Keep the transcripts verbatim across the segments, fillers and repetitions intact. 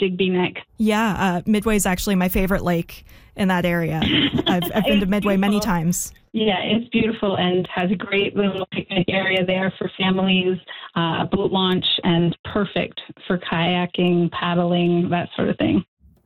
Digby Neck. Yeah, uh, Midway is actually my favorite lake in that area. I've, I've been to Midway many times. Yeah, it's beautiful and has a great little picnic area there for families, uh, a boat launch, and perfect for kayaking, paddling, that sort of thing.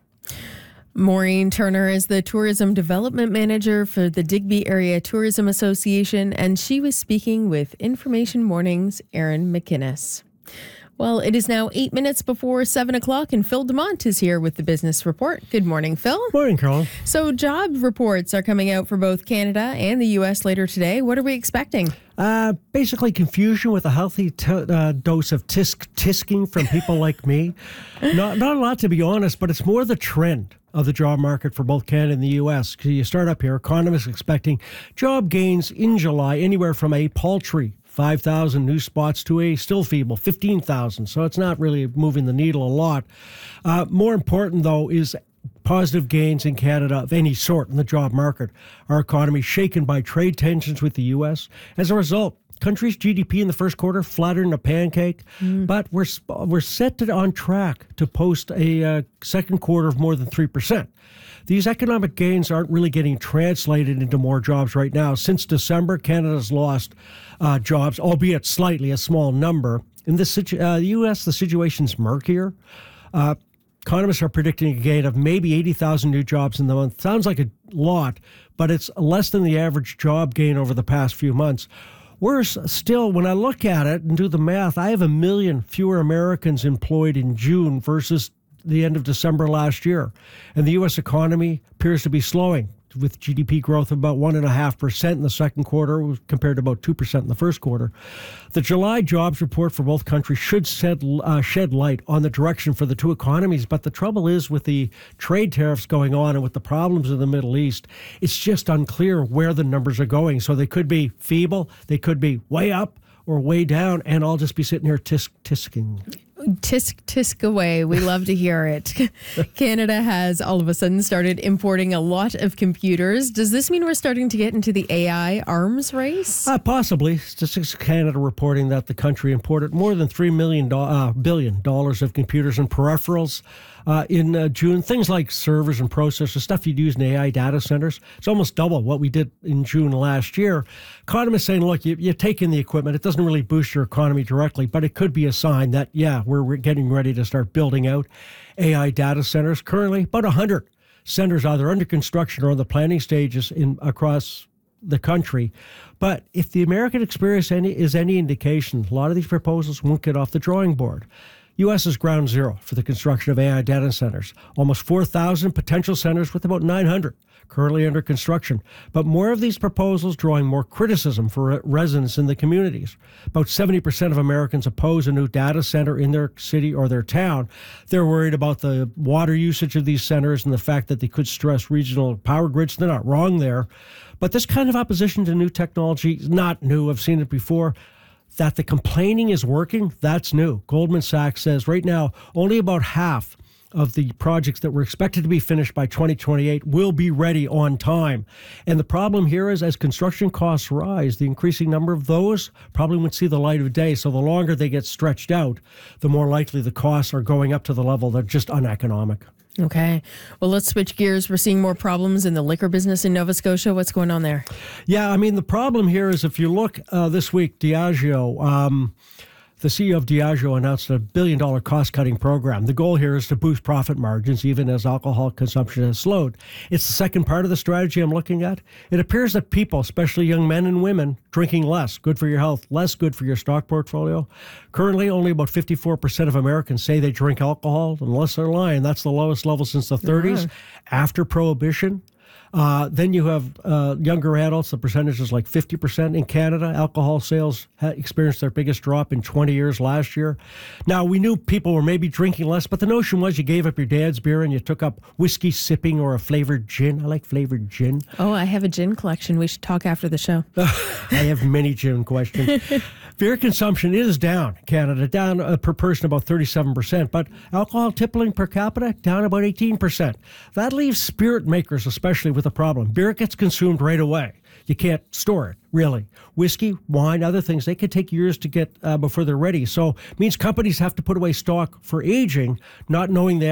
Maureen Turner is the Tourism Development Manager for the Digby Area Tourism Association, and she was speaking with Information Mornings' Aaron McInnes. Well, it is now eight minutes before seven o'clock, and Phil Dumont is here with the Business Report. Good morning, Phil. Morning, Carol. So job reports are coming out for both Canada and the U S later today. What are we expecting? Uh, basically confusion with a healthy t- uh, dose of tisk tisking from people like me. Not, not a lot, to be honest, but it's more the trend of the job market for both Canada and the U S. You start up here, economists expecting job gains in July anywhere from a paltry five thousand new spots to a still feeble fifteen thousand. So it's not really moving the needle a lot. Uh, more important, though, is positive gains in Canada of any sort in the job market. Our economy shaken by trade tensions with the U S. As a result, country's G D P in the first quarter flattered in a pancake, mm. but we're we're set to, on track to post a uh, second quarter of more than three percent. These economic gains aren't really getting translated into more jobs right now. Since December, Canada's lost uh, jobs, albeit slightly, a small number. In the situ- uh, U S, the situation's murkier. Uh, economists are predicting a gain of maybe eighty thousand new jobs in the month. Sounds like a lot, but it's less than the average job gain over the past few months. Worse still, when I look at it and do the math, I have a million fewer Americans employed in June versus the end of December last year. And the U S economy appears to be slowing, with G D P growth of about one point five percent in the second quarter compared to about two percent in the first quarter. The July jobs report for both countries should shed, uh, shed light on the direction for the two economies. But the trouble is, with the trade tariffs going on and with the problems in the Middle East, it's just unclear where the numbers are going. So they could be feeble, they could be way up or way down, and I'll just be sitting here tisk tisking. Tisk, tisk away. We love to hear it. Canada has all of a sudden started importing a lot of computers. Does this mean we're starting to get into the A I arms race? Uh, possibly. Statistics Canada reporting that the country imported more than three million do- uh, billion dollars of computers and peripherals uh, in uh, June. Things like servers and processors, stuff you'd use in A I data centers. It's almost double what we did in June last year. Economists saying, look, you, you take in the equipment. It doesn't really boost your economy directly, but it could be a sign that, yeah, we're, we're getting ready to start building out A I data centers. Currently, about one hundred centers either under construction or in the planning stages in across the country. But if the American experience any, is any indication, a lot of these proposals won't get off the drawing board. U S is ground zero for the construction of A I data centers. Almost four thousand potential centers with about nine hundred currently under construction. But more of these proposals drawing more criticism for residents in the communities. About seventy percent of Americans oppose a new data center in their city or their town. They're worried about the water usage of these centers and the fact that they could stress regional power grids. They're not wrong there. But this kind of opposition to new technology is not new. I've seen it before. That the complaining is working, that's new. Goldman Sachs says right now only about half of the projects that were expected to be finished by twenty twenty-eight will be ready on time. And the problem here is, as construction costs rise, the increasing number of those probably won't see the light of day. So the longer they get stretched out, the more likely the costs are going up to the level that are just uneconomic. Okay. Well, let's switch gears. We're seeing more problems in the liquor business in Nova Scotia. What's going on there? Yeah, I mean, the problem here is if you look uh, this week, Diageo, um, the C E O of Diageo announced a billion dollar cost cutting program. The goal here is to boost profit margins even as alcohol consumption has slowed. It's the second part of the strategy I'm looking at. It appears that people, especially young men and women, drinking less, good for your health, less good for your stock portfolio. Currently, only about fifty-four percent of Americans say they drink alcohol, unless they're lying. That's the lowest level since the thirties. Uh-huh. After Prohibition. Uh, then you have uh, younger adults, the percentage is like fifty percent in Canada. Alcohol sales ha- experienced their biggest drop in twenty years last year. Now, we knew people were maybe drinking less, but the notion was you gave up your dad's beer and you took up whiskey sipping or a flavored gin. I like flavored gin. Oh, I have a gin collection. We should talk after the show. I have many gin questions. Beer consumption is down in Canada, down uh, per person about thirty-seven percent, but alcohol tippling per capita down about eighteen percent. That leaves spirit makers especially with a problem. Beer gets consumed right away. You can't store it, really. Whiskey, wine, other things, they could take years to get uh, before they're ready. So it means companies have to put away stock for aging, not knowing they